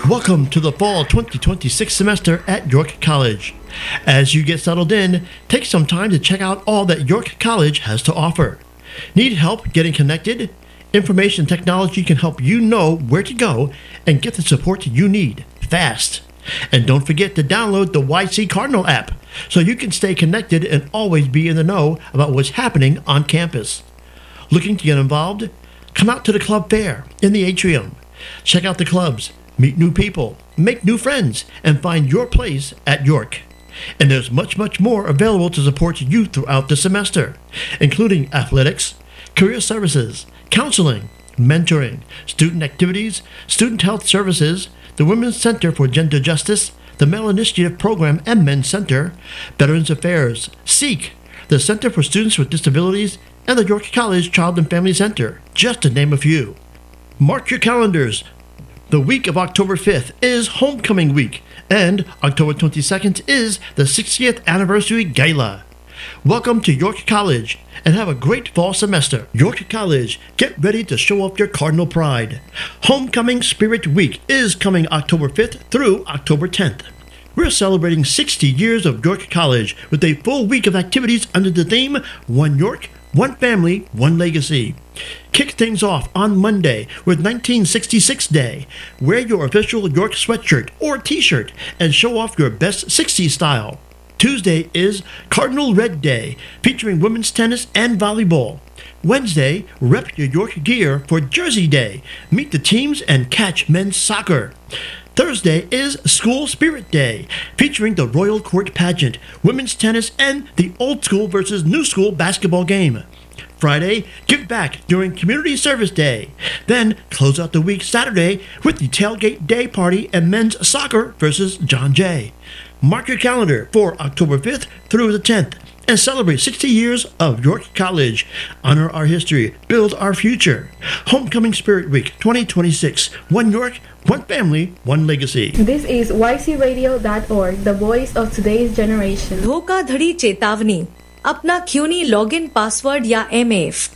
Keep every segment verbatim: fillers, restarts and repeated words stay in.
Welcome to the fall twenty twenty-six semester at York College. As you get settled in, take some time to check out all that York College has to offer. Need help getting connected? Information technology can help you know where to go and get the support you need fast. And don't forget to download the Y C Cardinal app so you can stay connected and always be in the know about what's happening on campus. Looking to get involved? Come out to the club fair in the atrium. Check out the clubs, meet new people, make new friends, and find your place at York. And there's much, much more available to support you throughout the semester, including athletics, career services, counseling, mentoring, student activities, student health services, the Women's Center for Gender Justice, the Male Initiative Program and Men's Center, Veterans Affairs, SEEK, the Center for Students with Disabilities, and the York College Child and Family Center, just to name a few. Mark your calendars. The week of October fifth is Homecoming Week, and October twenty-second is the sixtieth Anniversary Gala. Welcome to York College, and have a great fall semester. York College, get ready to show off your Cardinal pride. Homecoming Spirit Week is coming October fifth through October tenth. We're celebrating sixty years of York College with a full week of activities under the theme One York, One Family, One Legacy. Kick things off on Monday with nineteen sixty-six Day. Wear your official York sweatshirt or t-shirt and show off your best sixties style. Tuesday is Cardinal Red Day, featuring women's tennis and volleyball. Wednesday, rep your York gear for Jersey Day. Meet the teams and catch men's soccer. Thursday is School Spirit Day, featuring the Royal Court Pageant, women's tennis, and the old school versus new school basketball game. Friday, give back during Community Service Day. Then close out the week Saturday with the Tailgate Day Party and men's soccer versus John Jay. Mark your calendar for October fifth through the tenth and celebrate sixty years of York College. Honor our history, build our future. Homecoming Spirit Week twenty twenty-six. One York, One Family, One Legacy. This is Y C radio dot org, the voice of today's generation. धोखाधड़ी चेतावनी, अपना क्यूनी login password या M F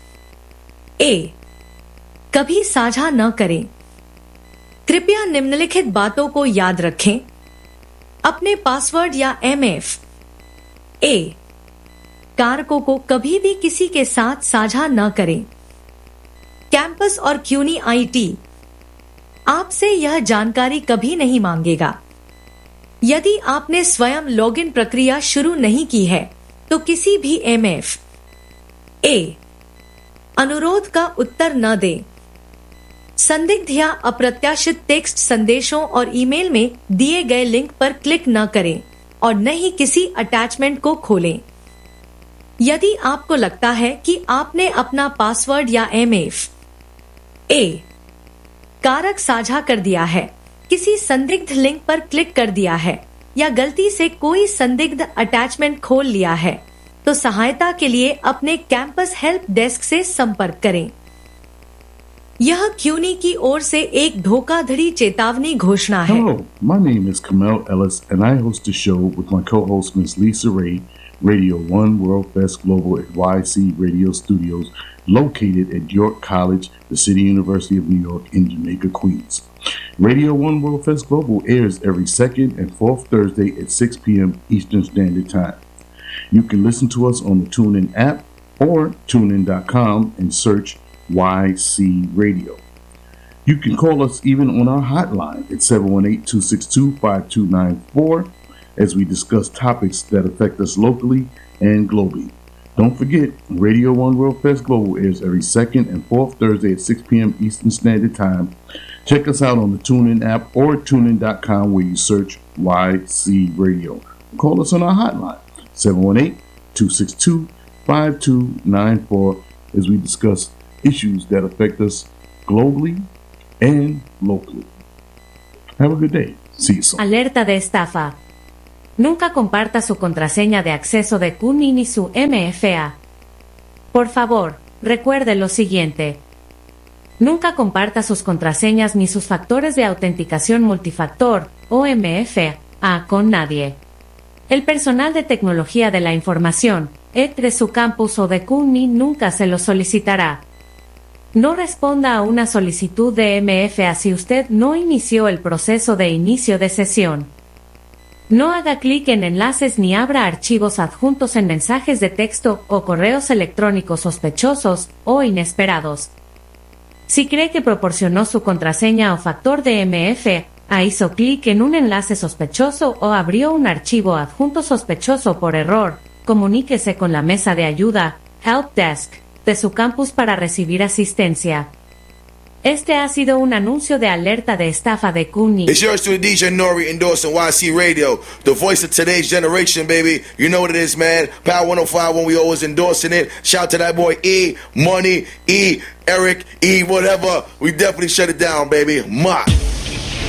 A कभी साझा न करें। कृपया निम्नलिखित बातों को याद रखें। अपने पासवर्ड या एम एफ ए कारकों को कभी भी किसी के साथ साझा न करें। कैंपस और क्यूनी आईटी आपसे यह जानकारी कभी नहीं मांगेगा। यदि आपने स्वयं लॉगिन प्रक्रिया शुरू नहीं की है तो किसी भी एम एफ ए अनुरोध का उत्तर न दें। संदिग्ध या अप्रत्याशित टेक्स्ट संदेशों और ईमेल में दिए गए लिंक पर क्लिक न करें और न ही किसी अटैचमेंट को खोलें। यदि आपको लगता है कि आपने अपना पासवर्ड या एम एफ ए कारक साझा कर दिया है, किसी संदिग्ध लिंक पर क्लिक कर दिया है या गलती से कोई संदिग्ध अटैचमेंट खोल लिया है, तो सहायता के लिए अपने कैंपस हेल्प डेस्क से संपर्क करें। यह क्यूनी की ओर से एक धोखाधड़ी चेतावनी घोषणा है। Hello, my name is Kamel Ellis and I host a show with my co-host Miz Lisa Ray, Radio One World Fest Global at Y C Radio Studios, located at York College, the City University of New York in Jamaica, Queens. Radio One World Fest Global airs every second and fourth Thursday at six p.m. Eastern Standard Time. You can listen to us on the TuneIn app or tune in dot com and search Y C Radio. You can call us even on our hotline at seven one eight, two six two, five two nine four as we discuss topics that affect us locally and globally. Don't forget, Radio One World Fest Global airs every second and fourth Thursday at six p.m. Eastern Standard Time. Check us out on the TuneIn app or tune in dot com where you search Y C Radio. Call us on our hotline, seven one eight, two six two, five two nine four, as we discuss issues that affect us globally and locally. Have a good day. See you soon. Alerta de estafa. Nunca comparta su contraseña de acceso de Q N I ni su M F A. Por favor, recuerde lo siguiente. Nunca comparta sus contraseñas ni sus factores de autenticación multifactor, o M F A, con nadie. El personal de tecnología de la información, E T R de su campus o de Q N I nunca se lo solicitará. No responda a una solicitud de M F A si usted no inició el proceso de inicio de sesión. No haga clic en enlaces ni abra archivos adjuntos en mensajes de texto o correos electrónicos sospechosos o inesperados. Si cree que proporcionó su contraseña o factor de M F A, hizo clic en un enlace sospechoso o abrió un archivo adjunto sospechoso por error, comuníquese con la mesa de ayuda, Help Desk, de su campus para recibir asistencia. Este ha sido un anuncio de alerta de estafa de CUNY. It's yours to D J Nori endorsing Y C Radio, the voice of today's generation, baby. You know what it is, man. Power one oh five when we always endorsing it. Shout out to that boy E, Money, E, Eric, E, whatever. We definitely shut it down, baby. Mwah.